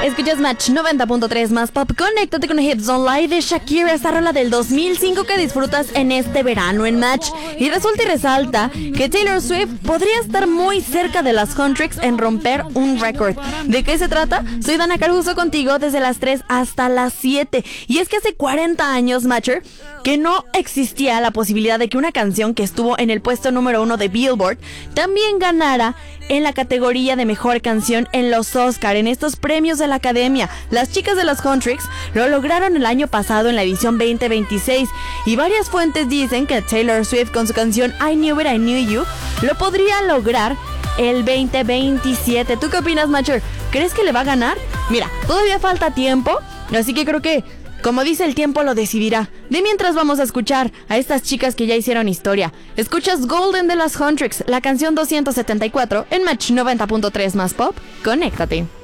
Escuchas Match 90.3 más pop. Conéctate con Hips Online de Shakira, esta rola del 2005 que disfrutas en este verano en Match. Y resulta y resalta que Taylor Swift podría estar muy cerca de las Huntrix en romper un récord. ¿De qué se trata? Soy Dana Caruso contigo desde las 3 hasta las 7. Y es que hace 40 años, Matcher, que no existía la posibilidad de que una canción que estuvo en el puesto número 1 de Billboard también ganara en la categoría de mejor canción en los Oscar, en estos premios de la Academia. Las chicas de las Huntrix lo lograron el año pasado en la edición 2026 y varias fuentes dicen que Taylor Swift con su canción I Knew It, I Knew You lo podría lograr el 2027. ¿Tú qué opinas, Matcher? ¿Crees que le va a ganar? Mira, todavía falta tiempo, así que creo que, como dice el tiempo, lo decidirá. De mientras vamos a escuchar a estas chicas que ya hicieron historia. Escuchas Golden de las Huntrix, la canción 274 en Match 90.3 más pop. Conéctate.